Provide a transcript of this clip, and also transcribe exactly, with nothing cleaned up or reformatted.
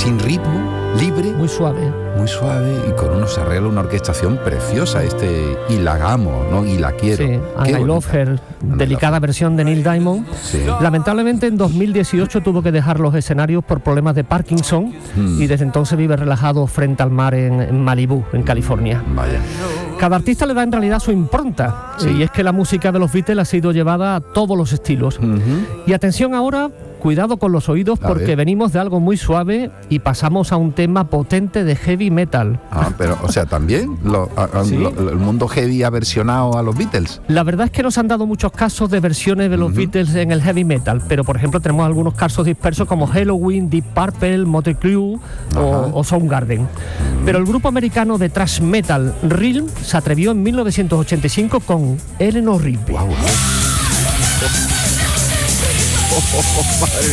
sin ritmo, libre. Muy suave. Muy suave y con unos arreglos, una orquestación preciosa, este Y la amo, ¿no? Y la quiero. Sí, And I Love Her, delicada versión de Neil Diamond. Sí. Lamentablemente en dos mil dieciocho tuvo que dejar los escenarios por problemas de Parkinson mm. y desde entonces vive relajado frente al mar en, en Malibú, en California. Vaya. Cada artista le da en realidad su impronta, sí. y es que la música de los Beatles ha sido llevada a todos los estilos. Uh-huh. Y atención ahora, cuidado con los oídos, a porque ver. venimos de algo muy suave y pasamos a un tema potente de heavy metal. Ah, pero, o sea, también lo, a, a, ¿Sí? lo, el mundo heavy ha versionado a los Beatles. La verdad es que nos han dado muchos casos de versiones de los uh-huh. Beatles en el heavy metal, pero por ejemplo tenemos algunos casos dispersos como Halloween, Deep Purple, Motley Crue o, o Soundgarden. Uh-huh. Pero el grupo americano de thrash metal Realm se atrevió en mil novecientos ochenta y cinco con Eleanor Rigby. Wow, wow. Oh, oh, oh, madre